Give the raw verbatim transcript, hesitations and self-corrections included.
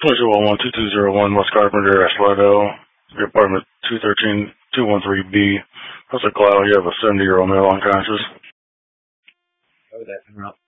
Pleasure one one two two zero one West Carpenter, Slidell, your apartment two thirteen two one three B. How's it, Cloud? You have a seventy year old male unconscious. Oh, that come out.